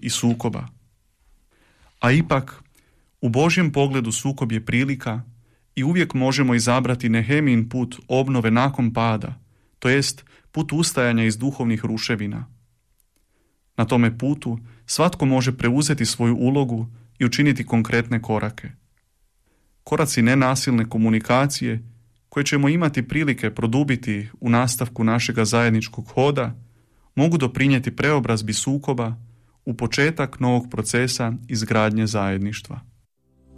i sukoba. A ipak, u Božjem pogledu sukob je prilika i uvijek možemo izabrati Nehemijin put obnove nakon pada, to jest put ustajanja iz duhovnih ruševina. Na tome putu svatko može preuzeti svoju ulogu i učiniti konkretne korake. Koraci nenasilne komunikacije koje ćemo imati prilike produbiti u nastavku našega zajedničkog hoda mogu doprinijeti preobrazbi sukoba u početak novog procesa izgradnje zajedništva.